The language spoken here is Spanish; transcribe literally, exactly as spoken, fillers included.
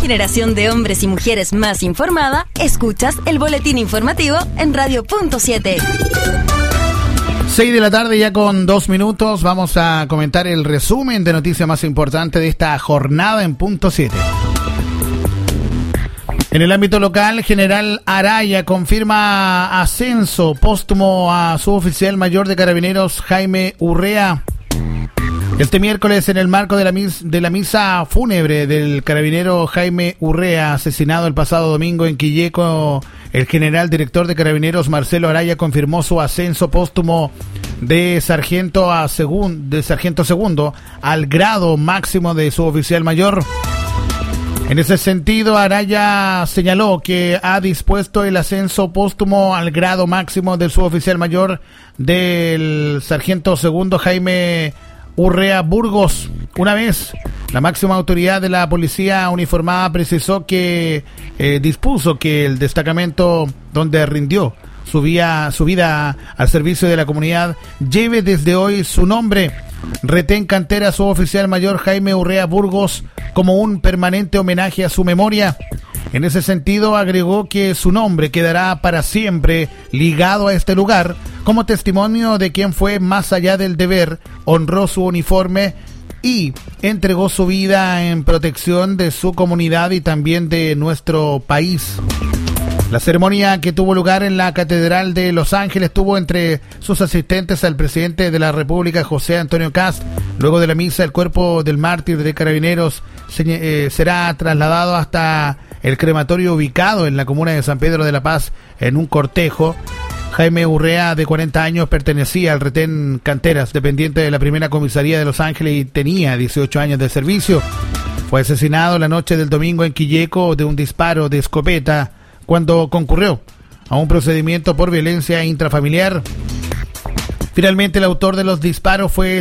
generación de hombres y mujeres más informada, escuchas el boletín informativo en Radio Punto siete. seis de la tarde ya con dos minutos, vamos a comentar el resumen de noticias más importante de esta jornada en Punto siete. En el ámbito local, General Araya confirma ascenso póstumo a su oficial mayor de Carabineros, Jaime Urrea. Este miércoles, en el marco de la, mis, de la misa fúnebre del carabinero Jaime Urrea, asesinado el pasado domingo en Quilleco, el general director de Carabineros, Marcelo Araya, confirmó su ascenso póstumo de sargento a segun, de sargento segundo al grado máximo de su oficial mayor. En ese sentido, Araya señaló que ha dispuesto el ascenso póstumo al grado máximo de su oficial mayor del sargento segundo Jaime Urrea Burgos. Una vez, la máxima autoridad de la policía uniformada precisó que eh, dispuso que el destacamento donde rindió su, vía, su vida al servicio de la comunidad lleve desde hoy su nombre. Retén Cantera, su oficial mayor Jaime Urrea Burgos, como un permanente homenaje a su memoria. En ese sentido, agregó que su nombre quedará para siempre ligado a este lugar, como testimonio de quien fue más allá del deber, honró su uniforme y entregó su vida en protección de su comunidad y también de nuestro país. La ceremonia, que tuvo lugar en la Catedral de Los Ángeles, tuvo entre sus asistentes al presidente de la República, José Antonio Kast. Luego de la misa, el cuerpo del mártir de Carabineros se, eh, será trasladado hasta el crematorio ubicado en la comuna de San Pedro de la Paz en un cortejo. Jaime Urrea, de cuarenta años, pertenecía al retén Canteras, dependiente de la primera comisaría de Los Ángeles, y tenía dieciocho años de servicio. Fue asesinado la noche del domingo en Quilleco de un disparo de escopeta cuando concurrió a un procedimiento por violencia intrafamiliar. Finalmente, el autor de los disparos fue